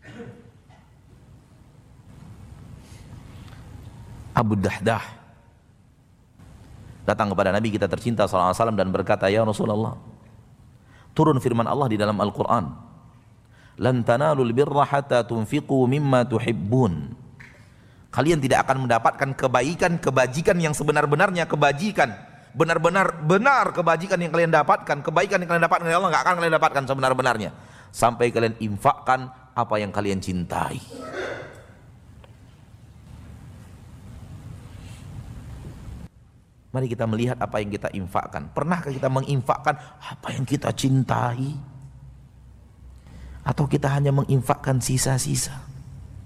Abu Dahdah datang kepada Nabi kita tercinta sallallahu alaihi wasallam dan berkata, "Ya Rasulullah, turun firman Allah di dalam Al-Qur'an, lan tanalul birra hatta tunfiqu mimma tuhibbun." Kalian tidak akan mendapatkan kebaikan, kebajikan yang sebenar-benarnya kebajikan. Benar-benar benar kebajikan yang kalian dapatkan, kebaikan yang kalian dapatkan dari Allah enggak akan kalian dapatkan sebenar-benarnya sampai kalian infakkan apa yang kalian cintai. Mari kita melihat apa yang kita infakkan. Pernahkah kita menginfakkan apa yang kita cintai? Atau kita hanya menginfakkan sisa-sisa?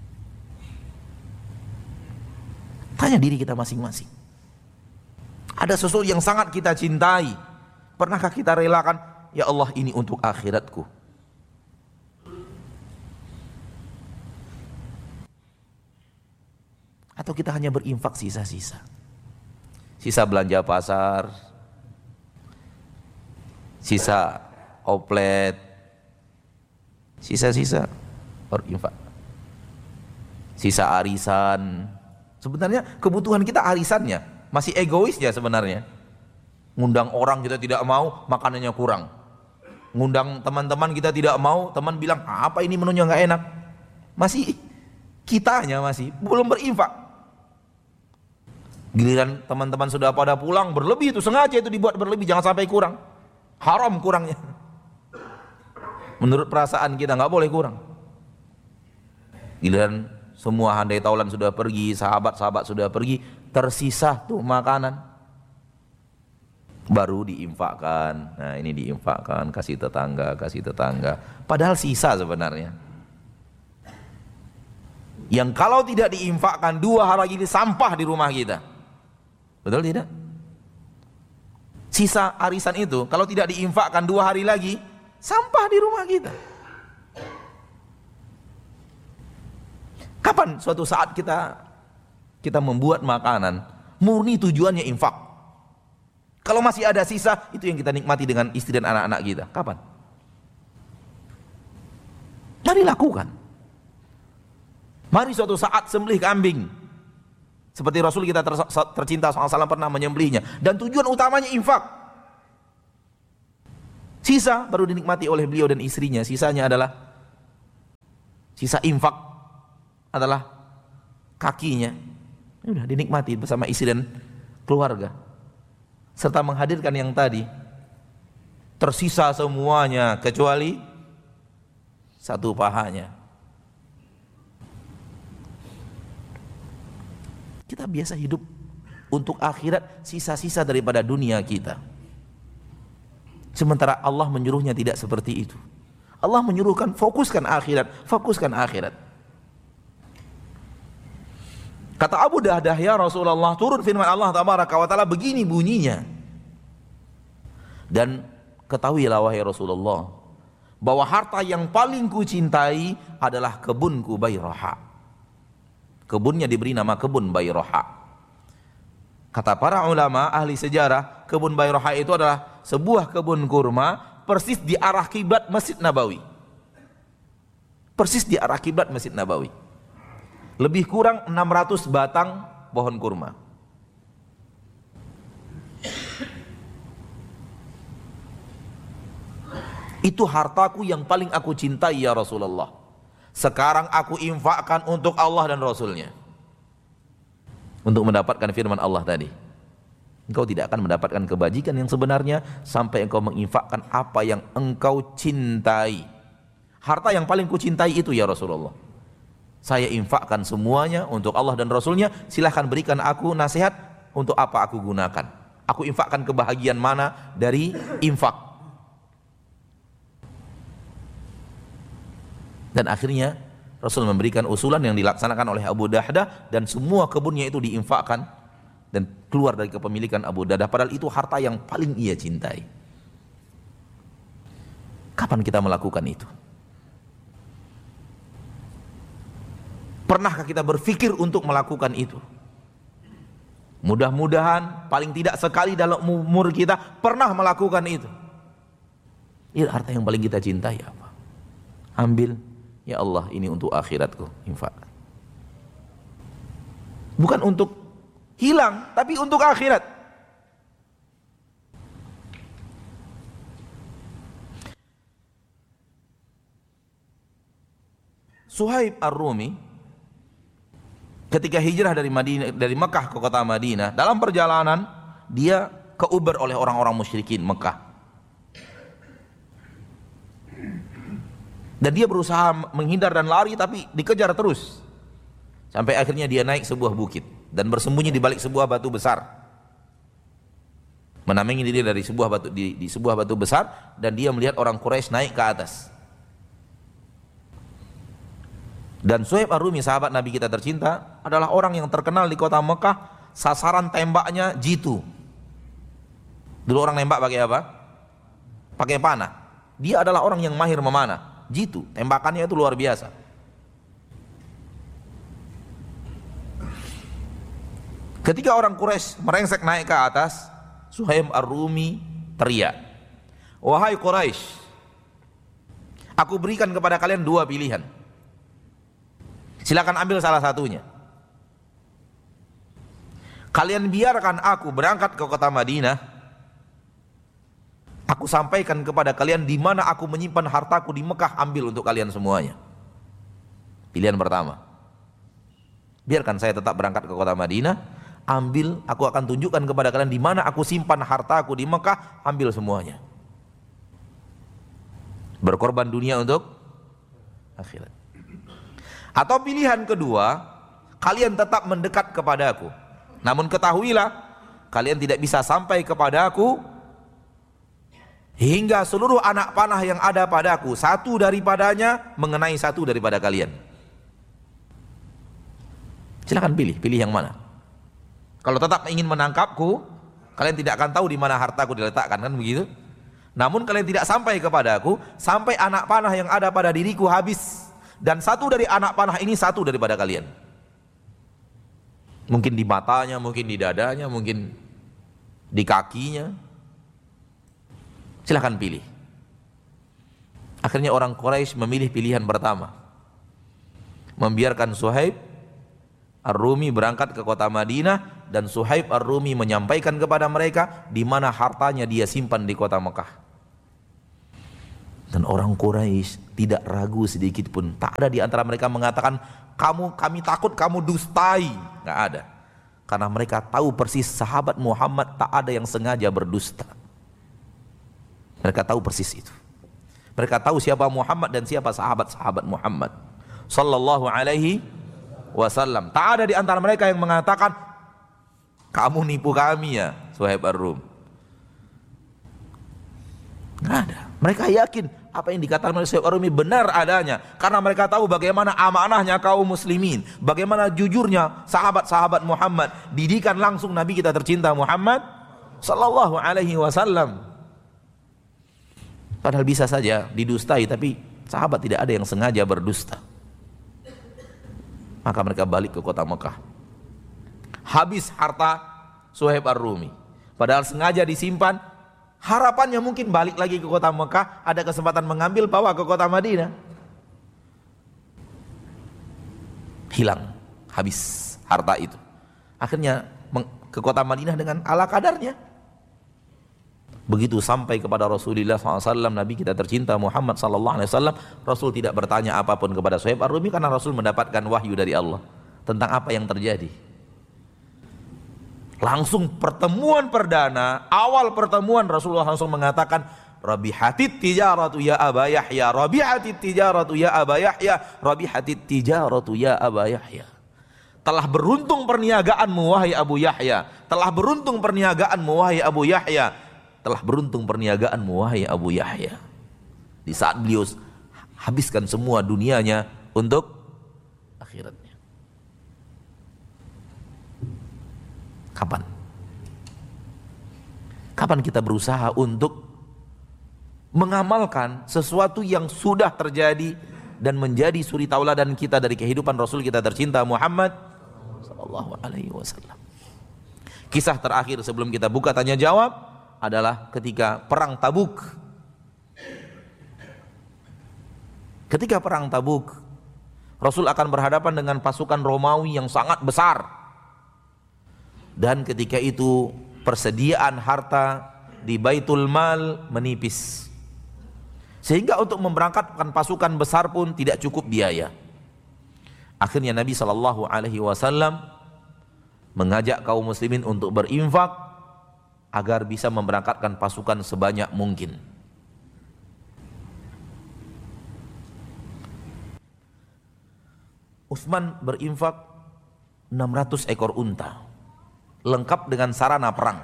Tanya diri kita masing-masing. Ada sesuatu yang sangat kita cintai, pernahkah kita relakan, ya Allah ini untuk akhiratku? Atau kita hanya berinfak sisa-sisa? Sisa belanja pasar, sisa oplet, sisa-sisa berinfak, sisa arisan. Sebenarnya kebutuhan kita arisannya, masih egois ya sebenarnya. Ngundang orang kita tidak mau, makanannya kurang. Ngundang teman-teman kita tidak mau, teman bilang apa ini menunya nggak enak. Masih kitanya masih belum berinfak. Giliran teman-teman sudah pada pulang berlebih, itu sengaja itu dibuat berlebih, jangan sampai kurang. Haram kurangnya. Menurut perasaan kita nggak boleh kurang. Giliran semua handai taulan sudah pergi, sahabat-sahabat sudah pergi, tersisa tuh makanan. Baru diinfakkan. Nah, ini diinfakkan, kasih tetangga, kasih tetangga. Padahal sisa sebenarnya. Yang kalau tidak diinfakkan dua hari lagi sampah di rumah kita. Betul tidak? Sisa arisan itu kalau tidak diinfakkan dua hari lagi sampah di rumah kita. Kapan suatu saat kita kita membuat makanan murni tujuannya infak? Kalau masih ada sisa, itu yang kita nikmati dengan istri dan anak-anak kita. Kapan? Mari lakukan. Mari suatu saat sembelih kambing. Seperti Rasul kita ter tercinta shallallahu alaihi wasallam pernah menyembelihnya. Dan tujuan utamanya infak. Sisa baru dinikmati oleh beliau dan istrinya. Sisanya adalah, sisa infak adalah kakinya. Udah dinikmati bersama istri dan keluarga. Serta menghadirkan yang tadi. Tersisa semuanya kecuali satu pahanya. Kita biasa hidup untuk akhirat, sisa-sisa daripada dunia kita. Sementara Allah menyuruhnya tidak seperti itu. Allah menyuruhkan fokuskan akhirat, fokuskan akhirat. Kata Abu Dahdah, ya Rasulullah, turun firman Allah tabaraka wa taala begini bunyinya. Dan ketahuilah wahai Rasulullah, bahwa harta yang paling kucintai adalah kebunku Bayraha. Kebunnya diberi nama kebun Bayraha. Kata para ulama ahli sejarah, kebun Bayraha itu adalah sebuah kebun kurma persis di arah kiblat Masjid Nabawi. Persis di arah kiblat Masjid Nabawi. Lebih kurang enam ratus batang pohon kurma. Itu hartaku yang paling aku cintai ya Rasulullah. Sekarang aku infakkan untuk Allah dan Rasulnya. Untuk mendapatkan firman Allah tadi. Engkau tidak akan mendapatkan kebajikan yang sebenarnya sampai engkau menginfakkan apa yang engkau cintai. Harta yang paling kucintai itu ya Rasulullah. Saya infakkan semuanya untuk Allah dan Rasulnya. Silahkan berikan aku nasihat untuk apa aku gunakan. Aku infakkan kebahagiaan mana dari infak. Dan akhirnya Rasul memberikan usulan yang dilaksanakan oleh Abu Dahdah, dan semua kebunnya itu diinfakkan dan keluar dari kepemilikan Abu Dahdah, padahal itu harta yang paling ia cintai. Kapan kita melakukan itu? Pernahkah kita berpikir untuk melakukan itu? Mudah-mudahan paling tidak sekali dalam umur kita pernah melakukan itu. Ini harta yang paling kita cintai apa? Ambil. Ya Allah, ini untuk akhiratku, infak. Bukan untuk hilang, tapi untuk akhirat. Suhaib Ar-Rumi ketika hijrah dari Madinah, dari Mekah ke kota Madinah, dalam perjalanan dia keuber oleh orang-orang musyrikin Mekah. Dan dia berusaha menghindar dan lari, tapi dikejar terus. Sampai akhirnya dia naik sebuah bukit dan bersembunyi di balik sebuah batu besar. Menamengi diri dari sebuah batu di, di sebuah batu besar, dan dia melihat orang Quraisy naik ke atas. Dan Suhaib Ar-Rumi, sahabat Nabi kita tercinta, adalah orang yang terkenal di kota Mekah. Sasaran tembaknya jitu. Dulu orang nembak pakai apa? Pakai panah. Dia adalah orang yang mahir memanah. Jitu, tembakannya itu luar biasa. Ketika orang Quraisy merengsek naik ke atas, Suhaib Ar-Rumi teriak, "Wahai Quraisy, aku berikan kepada kalian dua pilihan. Silakan ambil salah satunya. Kalian biarkan aku berangkat ke kota Madinah. Aku sampaikan kepada kalian di mana aku menyimpan hartaku di Mekah, ambil untuk kalian semuanya. Pilihan pertama, biarkan saya tetap berangkat ke kota Madinah, ambil, aku akan tunjukkan kepada kalian di mana aku simpan hartaku di Mekah, ambil semuanya. Berkorban dunia untuk akhirat. Atau pilihan kedua, kalian tetap mendekat kepadaku, namun ketahuilah kalian tidak bisa sampai kepadaku hingga seluruh anak panah yang ada padaku, satu daripadanya mengenai satu daripada kalian. Silakan pilih, pilih yang mana. Kalau tetap ingin menangkapku, kalian tidak akan tahu di mana hartaku diletakkan, kan begitu? Namun kalian tidak sampai kepadaku, sampai anak panah yang ada pada diriku habis, dan satu dari anak panah ini satu daripada kalian. Mungkin di matanya, mungkin di dadanya, mungkin di kakinya. Silahkan pilih. Akhirnya orang Quraisy memilih pilihan pertama. membiarkan Suhaib Ar-Rumi berangkat ke kota Madinah, dan Suhaib Ar-Rumi menyampaikan kepada mereka di mana hartanya dia simpan di kota Mekah. Dan orang Quraisy tidak ragu sedikit pun. Tak ada di antara mereka mengatakan, kamu kami takut kamu dustai. Nggak ada. Karena mereka tahu persis sahabat Muhammad tak ada yang sengaja berdusta. Mereka tahu persis itu. Mereka tahu siapa Muhammad dan siapa sahabat-sahabat Muhammad sallallahu alaihi wasallam. Tak ada di antara mereka yang mengatakan, kamu nipu kami ya Suhaib Ar-Rum. Nggak ada. Mereka yakin apa yang dikatakan oleh Suhaib Ar-Rumi benar adanya, karena mereka tahu bagaimana amanahnya kaum muslimin, bagaimana jujurnya sahabat-sahabat Muhammad, didikan langsung Nabi kita tercinta Muhammad sallallahu alaihi wasallam. Padahal bisa saja didustai, tapi sahabat tidak ada yang sengaja berdusta. Maka mereka balik ke kota Mekah. Habis harta Suhaib Ar-Rumi, padahal sengaja disimpan. Harapannya mungkin balik lagi ke kota Mekah, ada kesempatan mengambil, bawa ke kota Madinah. Hilang, habis harta itu. Akhirnya ke kota Madinah dengan ala kadarnya. Begitu sampai kepada Rasulullah shallallahu alaihi wasallam, Nabi kita tercinta Muhammad sallallahu alaihi wasallam, Rasul tidak bertanya apapun kepada Suhaib Ar-Rumi, karena Rasul mendapatkan wahyu dari Allah tentang apa yang terjadi. Langsung pertemuan perdana, awal pertemuan Rasulullah langsung mengatakan, Rabihatit tijaratu ya Aba Yahya, Rabihatit tijaratu ya Aba Yahya, Rabihatit tijaratu ya Aba Yahya. Telah beruntung perniagaanmu wahai Abu Yahya, telah beruntung perniagaanmu wahai Abu Yahya, telah beruntung perniagaanmu wahai Abu Yahya. Di saat beliau habiskan semua dunianya untuk akhiratnya. Kapan? Kapan kita berusaha untuk mengamalkan sesuatu yang sudah terjadi dan menjadi suri tauladan kita dari kehidupan Rasul kita tercinta Muhammad sallallahu alaihi wasallam. Kisah terakhir sebelum kita buka tanya jawab adalah ketika perang Tabuk. Ketika perang Tabuk, Rasul akan berhadapan dengan pasukan Romawi yang sangat besar. Dan ketika itu persediaan harta di Baitul Mal menipis, sehingga untuk memberangkatkan pasukan besar pun tidak cukup biaya. Akhirnya Nabi shallallahu alaihi wasallam mengajak kaum muslimin untuk berinfak agar bisa memberangkatkan pasukan sebanyak mungkin. Utsman berinfak enam ratus ekor unta, lengkap dengan sarana perang.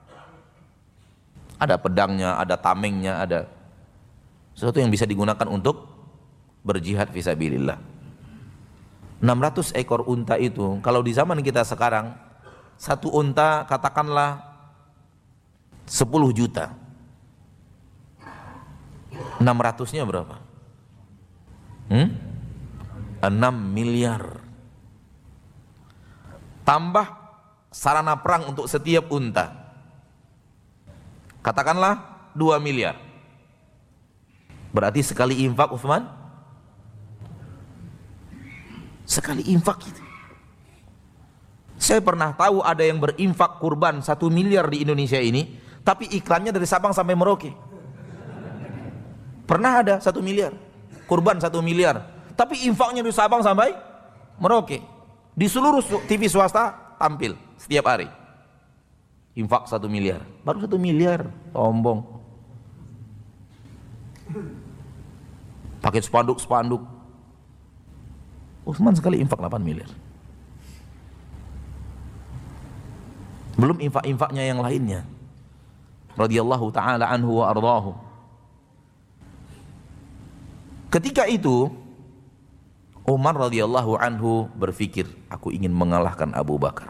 Ada pedangnya, ada tamengnya, ada sesuatu yang bisa digunakan untuk berjihad fisabilillah. enam ratus ekor unta itu, kalau di zaman kita sekarang, satu unta katakanlah sepuluh juta. enam ratusnya berapa? Hmm? enam miliar. Tambah sarana perang untuk setiap unta, katakanlah dua miliar. Berarti sekali infak Utsman, sekali infak itu. Saya pernah tahu ada yang berinfak kurban satu miliar di Indonesia ini, tapi iklannya dari Sabang sampai Merauke. Pernah ada satu miliar, kurban satu miliar, tapi infaknya dari Sabang sampai Merauke. Di seluruh T V swasta tampil setiap hari. Infak satu miliar, baru satu miliar, sombong. Pakai spanduk-spanduk. Utsman sekali infak delapan miliar. Belum infak-infaknya yang lainnya. Radhiyallahu taala anhu wa ardhahu. Ketika itu Umar radhiyallahu anhu berpikir, aku ingin mengalahkan Abu Bakar.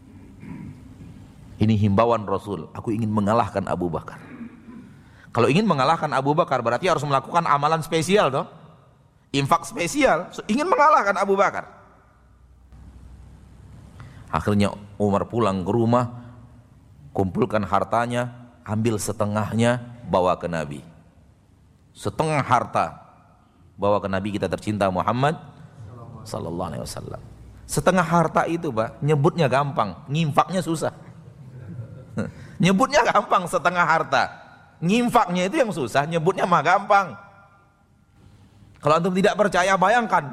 Ini himbauan Rasul, aku ingin mengalahkan Abu Bakar. Kalau ingin mengalahkan Abu Bakar berarti harus melakukan amalan spesial toh. Infak spesial, ingin mengalahkan Abu Bakar. Akhirnya Umar pulang ke rumah, kumpulkan hartanya, ambil setengahnya, bawa ke Nabi. Setengah harta bawa ke Nabi kita tercinta Muhammad sallallahu alaihi wasallam. Setengah harta itu, Pak, nyebutnya gampang, nginfaknya susah. Nyebutnya gampang setengah harta, nginfaknya itu yang susah, nyebutnya mah gampang. Kalau antum tidak percaya, bayangkan